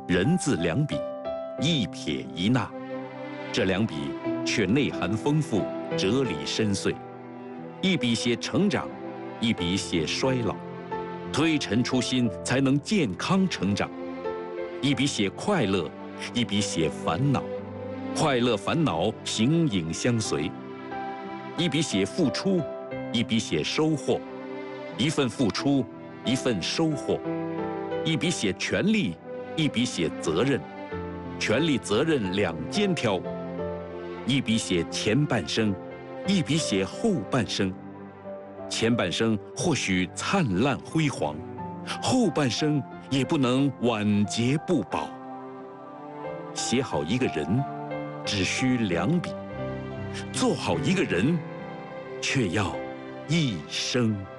人字两笔，一撇一捺，这两笔却内涵丰富，哲理深邃。一笔写成长，一笔写衰老，推陈出新才能健康成长。一笔写快乐，一笔写烦恼，快乐烦恼形影相随。一笔写付出，一笔写收获，一份付出，一份收获。一笔写权利，一笔写责任，权利责任两肩挑。一笔写前半生，一笔写后半生。前半生或许灿烂辉煌，后半生也不能晚节不保。写好一个人，只需两笔；做好一个人，却要一生。